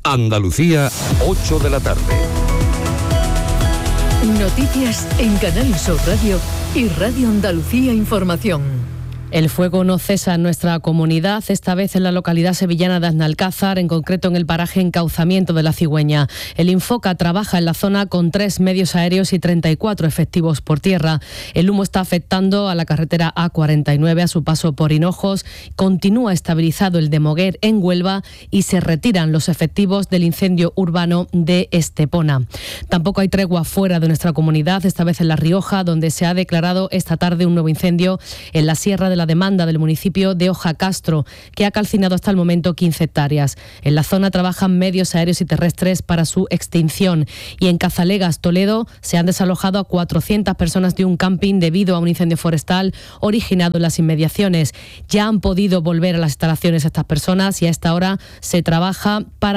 Andalucía, 8 de la tarde. Noticias en Canal Sur Radio y Radio Andalucía Información. El fuego no cesa en nuestra comunidad, esta vez en la localidad sevillana de Aznalcázar, en concreto en el paraje Encauzamiento de la Cigüeña. El Infoca trabaja en la zona con 3 medios aéreos y 34 efectivos por tierra. El humo está afectando a la carretera A49 a su paso por Hinojos, continúa estabilizado el de Moguer en Huelva y se retiran los efectivos del incendio urbano de Estepona. Tampoco hay tregua fuera de nuestra comunidad, esta vez en La Rioja, donde se ha declarado esta tarde un nuevo incendio en la Sierra de la Demanda del municipio de Ojacastro, que ha calcinado hasta el momento 15 hectáreas. En la zona trabajan medios aéreos y terrestres para su extinción. Y en Cazalegas, Toledo, se han desalojado a 400 personas de un camping debido a un incendio forestal originado en las inmediaciones. Ya han podido volver a las instalaciones estas personas y a esta hora se trabaja para